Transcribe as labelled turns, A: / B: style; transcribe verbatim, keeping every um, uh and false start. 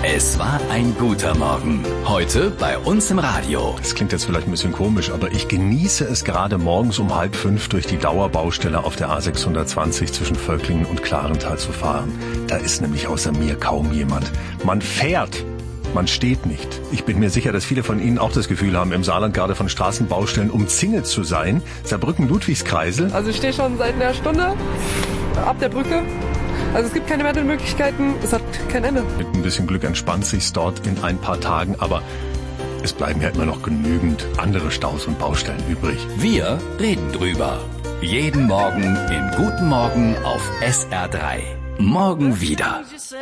A: Es war ein guter Morgen. Heute bei uns im Radio.
B: Das klingt jetzt vielleicht ein bisschen komisch, aber ich genieße es gerade morgens um halb fünf durch die Dauerbaustelle auf der A sechshundertzwanzig zwischen Völklingen und Klarental zu fahren. Da ist nämlich außer mir kaum jemand. Man fährt. Man steht nicht. Ich bin mir sicher, dass viele von Ihnen auch das Gefühl haben, im Saarland gerade von Straßenbaustellen umzingelt zu sein. Saarbrücken-Ludwigskreisel.
C: Also ich stehe schon seit einer Stunde ab der Brücke. Also es gibt keine weiteren Möglichkeiten. Es hat kein Ende.
B: Mit ein bisschen Glück entspannt sich's dort in ein paar Tagen, aber es bleiben ja immer noch genügend andere Staus und Baustellen übrig.
A: Wir reden drüber. Jeden Morgen in Guten Morgen auf S R drei. Morgen wieder.